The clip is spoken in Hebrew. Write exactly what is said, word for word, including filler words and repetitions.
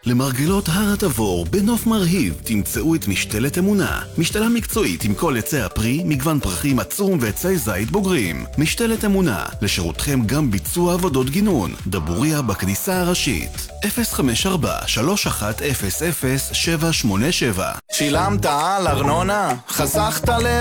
למרגלות הר התבור בנוף מרהיב תמצאו את משתלת אמונה. משתלה מקצועית עם כל עצי הפרי, מגוון פרחים עצום ועצי זית בוגרים. משתלת אמונה, לשירותכם גם ביצוע עבודות גינון. דבוריה בכניסה הראשית. אפס חמש ארבע שלוש אחת אפס אפס שבע שמונה שבע. שילמת על ארנונה? חסכת ל...